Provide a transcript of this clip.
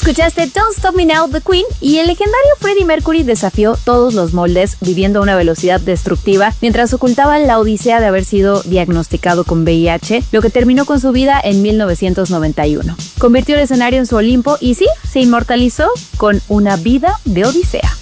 Escuchaste Don't Stop Me Now, The Queen, y el legendario Freddie Mercury desafió todos los moldes viviendo a una velocidad destructiva mientras ocultaba la odisea de haber sido diagnosticado con VIH, lo que terminó con su vida en 1991. Convirtió el escenario en su Olimpo y sí, se inmortalizó con una vida de odisea.